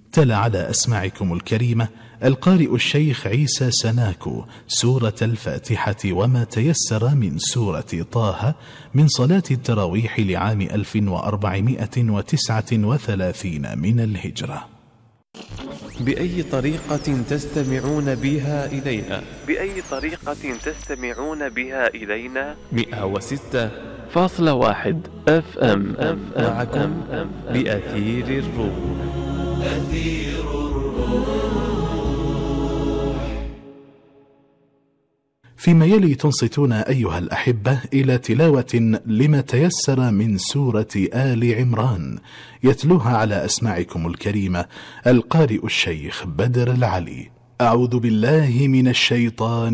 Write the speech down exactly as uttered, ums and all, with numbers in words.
تلا على أسماعكم الكريمة القارئ الشيخ عيسى سناكو سورة الفاتحة وما تيسر من سورة طه من صلاة التراويح لعام ألف وأربعمائة وتسعة وثلاثين من الهجرة. بأي طريقة تستمعون بها إلينا؟ بأي طريقة تستمعون بها إلينا؟ مئة وستة فاصلة واحد اف ام معكم بأثير الروح. أثير الروح. فيما يلي تنصتون أيها الأحبة إلى تلاوة لما تيسر من سورة آل عمران يتلوها على أسماعكم الكريمة القارئ الشيخ بدر العلي. أعوذ بالله من الشيطان